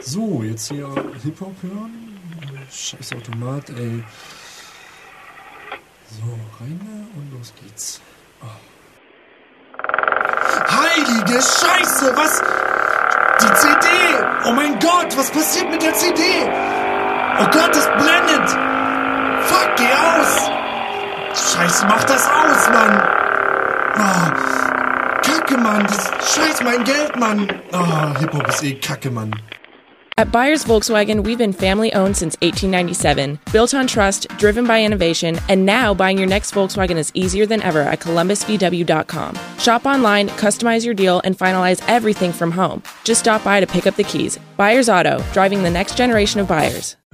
So, jetzt hier Hip-Hop hören. Scheiß Automat, ey. So, rein und los geht's. Oh. Heilige Scheiße, was? Die CD! Oh mein Gott, was passiert mit der CD? Oh Gott, das blendet! Fuck, geh aus! Scheiße, mach das aus, Mann! Oh, Kacke, Mann! Scheiß mein Geld, Mann! Oh, Hip-Hop ist Kacke, Mann. At Byers Volkswagen, we've been family-owned since 1897, built on trust, driven by innovation, and now buying your next Volkswagen is easier than ever at ColumbusVW.com. Shop online, customize your deal, and finalize everything from home. Just stop by to pick up the keys. Byers Auto, driving the next generation of buyers.